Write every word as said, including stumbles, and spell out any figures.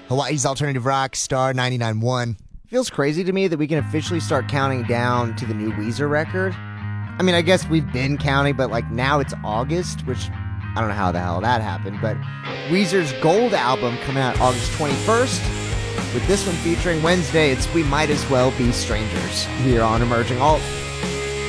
Hawaii's alternative rock, Star ninety-nine point one. Feels crazy to me that we can officially start counting down to the new Weezer record. I mean, I guess we've been counting, but like now it's August, which I don't know how the hell that happened, but Weezer's Gold album coming out August twenty-first. With this one featuring Wednesday, it's We Might As Well Be Strangers here on Emerging Alt.